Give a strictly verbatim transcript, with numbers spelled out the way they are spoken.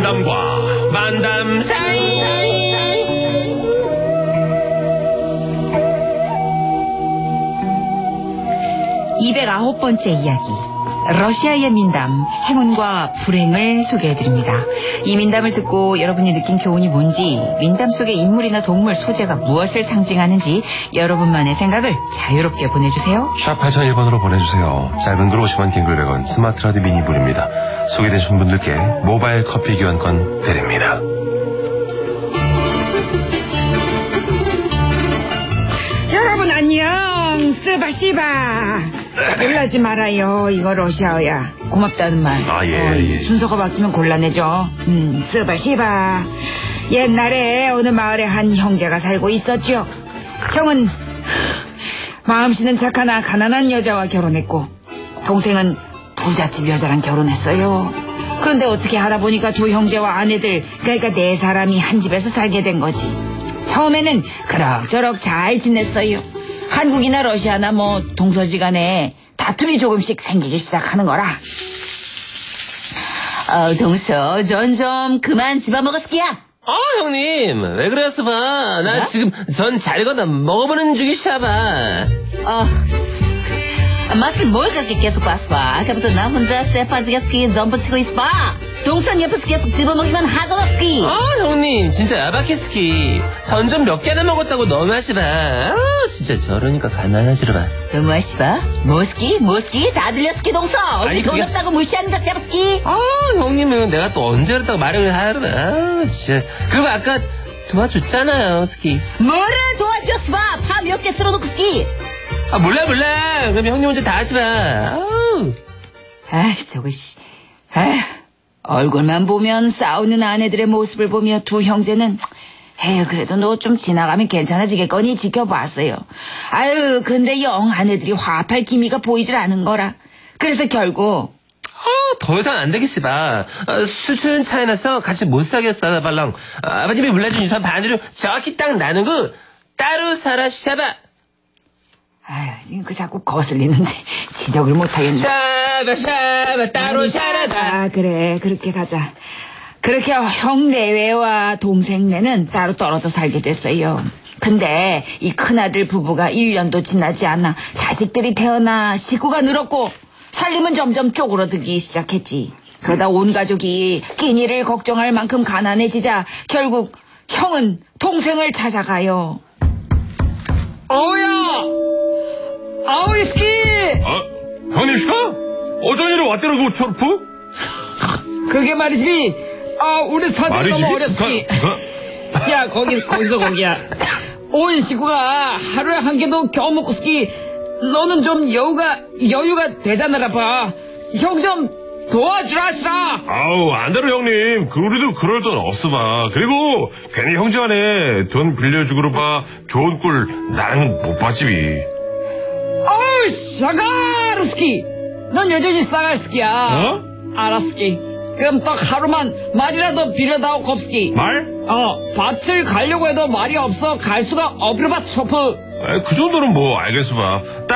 민담과 만담 사이. 이백구 번째 이야기, 러시아의 민담, 행운과 불행을 소개해드립니다. 이 민담을 듣고 여러분이 느낀 교훈이 뭔지, 민담 속의 인물이나 동물, 소재가 무엇을 상징하는지 여러분만의 생각을 자유롭게 보내주세요. 샵 팔공공일 번으로 보내주세요. 짧은 글 오십 원, 긴 글 백 원, 스마트 라디오 미니 무료입니다. 소개되신 분들께 모바일 커피 교환권 드립니다. 여러분 안녕, 스바시바. 놀라지 말아요. 이거 러시아어야. 고맙다는 말. 아, 예, 어, 예. 순서가 바뀌면 곤란해져. 음, 스바시바. 옛날에 어느 마을에 한 형제가 살고 있었죠. 형은 마음씨는 착하나 가난한 여자와 결혼했고, 동생은 부잣집 여자랑 결혼했어요. 그런데 어떻게 하다 보니까 두 형제와 아내들, 그러니까 네 사람이 한 집에서 살게 된 거지. 처음에는 그럭저럭 잘 지냈어요. 한국이나 러시아나 뭐 동서지간에 다툼이 조금씩 생기기 시작하는 거라. 어, 동서, 전 좀 그만 집어먹었기야. 어, 형님, 왜 그랬어, 봐. 나 뭐? 지금 전 잘거나 먹어보는 중이시야, 봐. 어, 맛을 뭘 그렇게 계속 봤어 봐. 아까부터 나 혼자 쎄빠지게스키 점프 치고 있어 봐. 동선 옆에서 계속 집어먹기만 하잖아, 스키. 아, 형님, 진짜 야박해스키. 전 좀 몇 개나 먹었다고 너무하시봐. 아, 진짜 저러니까 가난하지를 봐. 너무하시바? 뭐스키? 뭐스키? 다 들려, 스키 동서. 아니, 우리 돈 그게- 없다고 무시하는 것 잡스키. 아, 형님은 내가 또 언제 그랬다고 말을 하려나. 아, 진짜. 그리고 아까 도와줬잖아요, 스키. 뭐를 도와줬어 봐. 파 몇 개 쓸어놓고 스키. 아, 몰라, 몰라. 그럼 형님 혼자 다 하시봐. 아우. 아이, 저거, 씨. 아휴, 얼굴만 보면 싸우는 아내들의 모습을 보며 두 형제는, 에휴, 그래도 너 좀 지나가면 괜찮아지겠거니 지켜봤어요. 아유, 근데 영 아내들이 화합할 기미가 보이질 않은 거라. 그래서 결국, 아, 더 이상 안 되겠시다. 아, 수준 차이 나서 같이 못 사겠어, 발랑. 아, 아버님이 몰라준 유산 반으로 정확히 딱 나는 거 따로 살아, 샤바. 아유, 지금 그 자꾸 거슬리는데 지적을 못하겠네. 샤바, 샤바, 따로 샤라다. 아, 그래, 그렇게 가자. 그렇게 형 내외와 동생 내는 따로 떨어져 살게 됐어요. 근데 이 큰아들 부부가 일 년도 지나지 않아 자식들이 태어나 식구가 늘었고 살림은 점점 쪼그러들기 시작했지. 그러다 온 가족이 끼니를 걱정할 만큼 가난해지자 결국 형은 동생을 찾아가요. 어우야! 아우이 스키! 어? 형님씨가? 어쩐 일로 왔더라고, 철프? 그게 말이지. 아, 우리 사정이 말이지? 너무 어렸으니. 그, 야, 거기, 거기서 거기야. 온 식구가 하루에 한 개도 겨우 먹고 스키. 너는 좀 여유가, 여유가 되잖아라, 봐. 형 좀 도와주라시라. 아우, 안되로 형님. 그 우리도 그럴 돈 없어 봐. 그리고 괜히 형제 간에 돈 빌려주고로 봐. 좋은 꿀 나는 못 봤지비. 어우, 샤가르 스키. 넌 여전히 싸갈 스키야. 어? 알았스키. 그럼 딱 하루만 말이라도 빌려다오 곱스키. 말? 어, 밭을 가려고 해도 말이 없어 갈 수가 없으바 초프. 아, 그 정도는 뭐 알겠어 봐.